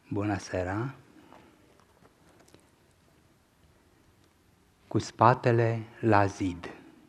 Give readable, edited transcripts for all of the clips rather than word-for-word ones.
Bună seara! Cu spatele la zid.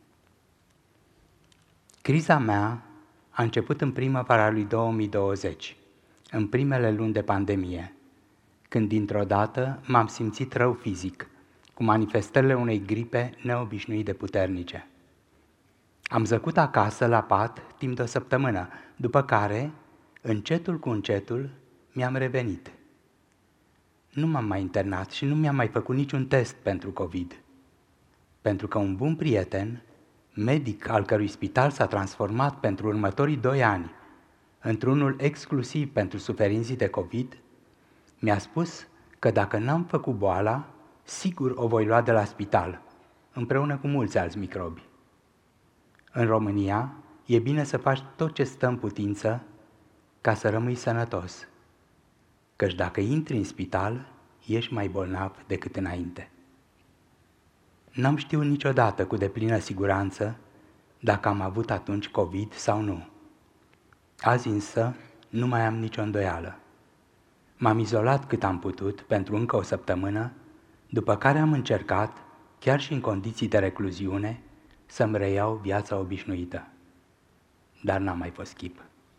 Criza mea a început în primăvara lui 2020, în primele luni de pandemie, când dintr-o dată m-am simțit rău fizic, cu manifestările unei gripe neobișnuit de puternice. Am zăcut acasă la pat timp de o săptămână, după care, încetul cu încetul, mi-am revenit. Nu m-am mai internat și nu mi-am mai făcut niciun test pentru COVID, pentru că un bun prieten, medic al cărui spital s-a transformat pentru următorii 2 ani într-unul exclusiv pentru suferinții de COVID, mi-a spus că dacă n-am făcut boala, sigur o voi lua de la spital, împreună cu mulți alți microbi. În România, e bine să faci tot ce stă în putință ca să rămâi sănătos, căci dacă intri în spital, ești mai bolnav decât înainte. N-am știut niciodată cu deplină siguranță dacă am avut atunci COVID sau nu. Azi însă nu mai am nicio îndoială. M-am izolat cât am putut pentru încă o săptămână, după care am încercat, chiar și în condiții de recluziune, să-mi reiau viața obișnuită. Dar n-a mai fost chip.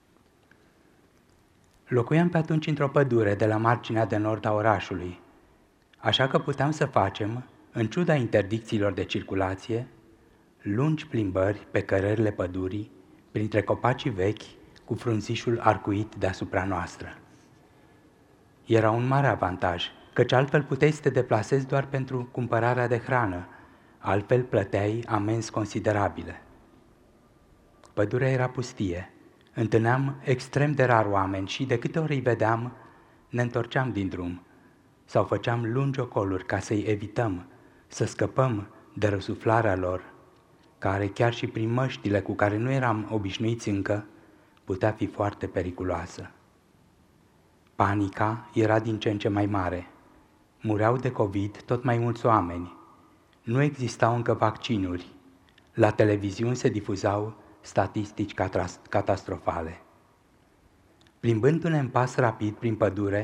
Locuiam pe atunci într-o pădure de la marginea de nord a orașului, așa că puteam să facem, în ciuda interdicțiilor de circulație, lungi plimbări pe cărările pădurii, printre copacii vechi, cu frunzișul arcuit deasupra noastră. Era un mare avantaj, căci altfel puteai să te deplasezi doar pentru cumpărarea de hrană, altfel plăteai amenzi considerabile. Pădurea era pustie, întâlneam extrem de rar oameni și de câte ori îi vedeam, ne întorceam din drum sau făceam lungi ocoluri ca să-i evităm, să scăpăm de răsuflarea lor, care chiar și prin măștile cu care nu eram obișnuiți încă, putea fi foarte periculoasă. Panica era din ce în ce mai mare. Mureau de COVID tot mai mulți oameni. Nu existau încă vaccinuri. La televiziuni se difuzau statistici catastrofale. Plimbându-ne în pas rapid prin pădure,